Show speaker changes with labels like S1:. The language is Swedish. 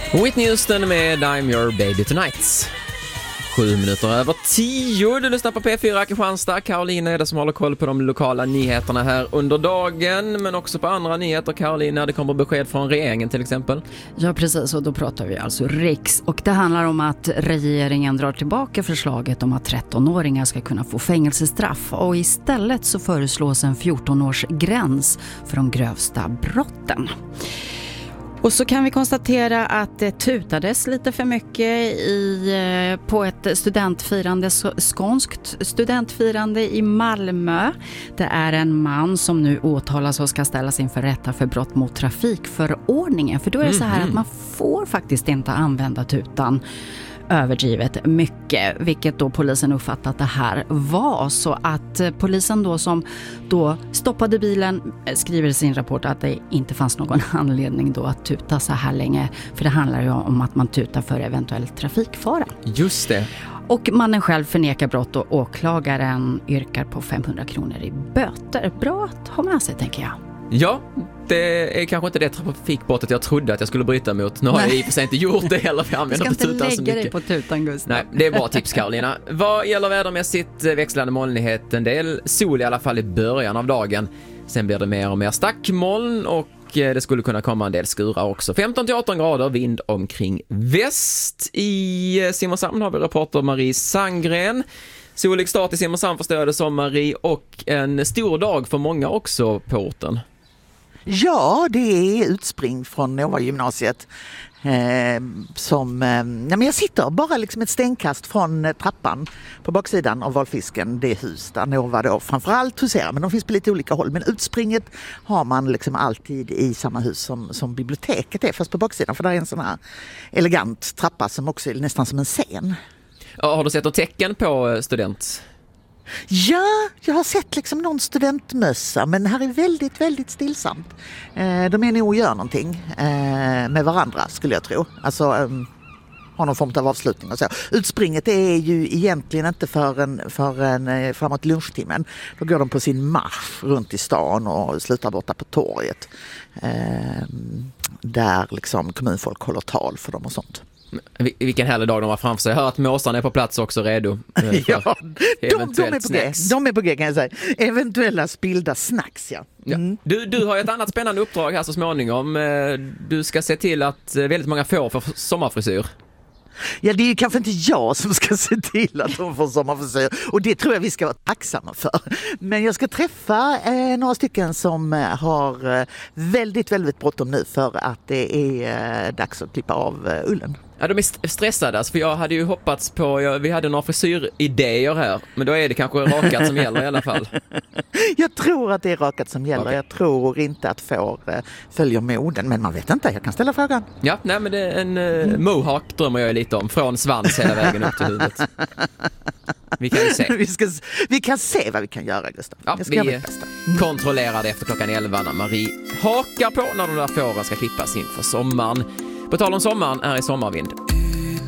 S1: Whitney Houston med I'm Your Baby Tonight. 7:07. Du lyssnar på P4 Kristianstad. Karolina är det som håller koll på de lokala nyheterna här under dagen, men också på andra nyheter. Karolina, det kommer besked från regeringen till exempel.
S2: Ja, precis, och då pratar vi alltså Riks. Och det handlar om att regeringen drar tillbaka förslaget om att 13-åringar ska kunna få fängelsestraff. Och istället så föreslås en 14-årsgräns för de grövsta brotten. Och så kan vi konstatera att det tutades lite för mycket på ett studentfirande, skånskt studentfirande i Malmö. Det är en man som nu åtalas och ska ställas inför rätta för brott mot trafikförordningen. För då är det så här att man får faktiskt inte använda tutan överdrivet mycket, vilket då polisen uppfattat det här var. Så att polisen då som då stoppade bilen skriver i sin rapport att det inte fanns någon anledning då att tuta så här länge, för det handlar ju om att man tutar för eventuell trafikfara.
S1: Just det.
S2: Och mannen själv förnekar brott och åklagaren yrkar på 500 kronor i böter. Bra att ha med sig, tänker jag.
S1: Ja, det är kanske inte det trafikbrottet jag trodde att jag skulle bryta mot. Nu har jag i och för sig inte gjort det heller, för jag använder på tutan så mycket.
S2: Du ska inte lägga dig på tutan, Gustav.
S1: Nej, det är bra tips, Karolina. Vad gäller vädermässigt, växlande molnighet, en del sol i alla fall i början av dagen. Sen blir det mer och mer stackmoln och det skulle kunna komma en del skurar också. 15-18 grader, vind omkring väst. I Simrishamn har vi reporter Marie Sandgren. Solig start i Simrishamn förstår det som, Marie, och en stor dag för många också på orten.
S3: Ja, det är utspring från Nova gymnasiet. Men jag sitter bara liksom ett stenkast från trappan på baksidan av Valfisken, det hus där Nova då framförallt huserar, men de finns på lite olika håll. Men utspringet har man liksom alltid i samma hus som biblioteket är, fast på baksidan, för där är en sån här elegant trappa som också är nästan som en scen.
S1: Ja, har du sett något tecken på student?
S3: Ja, jag har sett liksom någon studentmössa, men här är väldigt, väldigt stillsamt. De är nog och gör någonting med varandra, skulle jag tro. Alltså har någon form av avslutning och så. Utspringet är ju egentligen inte förrän framåt lunchtimmen. Då går de på sin marsch runt i stan och slutar borta på torget. Där liksom kommunfolk håller tal för dem och sånt.
S1: Vilken härlig dag de har framför sig. Jag hör att måsarna är på plats också, redo.
S3: Ja, de är på G kan jag säga. Eventuella spilda snacks, ja.
S1: Du har ett annat spännande uppdrag här så småningom. Du ska se till att väldigt många får sommarfrisyr.
S3: Ja, det är ju kanske inte jag som ska se till att de får sommarfrisyr, och det tror jag vi ska vara tacksamma för. Men jag ska träffa några stycken som har väldigt, väldigt bråttom nu för att det är dags att klippa av ullen.
S1: Ja, de är stressade, alltså, för jag hade ju hoppats på, vi hade några frisyridéer här, men då är det kanske rakat som gäller i alla fall.
S3: Jag tror att det är rakat som gäller.
S1: Okay.
S3: Jag tror inte att får följer moden, men man vet inte, jag kan ställa frågan.
S1: Ja, nej, men det är en mohawk drömmer jag lite om, från svans hela vägen upp till huvudet. Vi kan ju se.
S3: Vi kan se vad vi kan göra, Gustav.
S1: Ja, vi kontrollerar det efter klockan 11 när Marie hakar på när de där fåren ska klippas inför sommaren. På tal om sommaren är i sommarvind.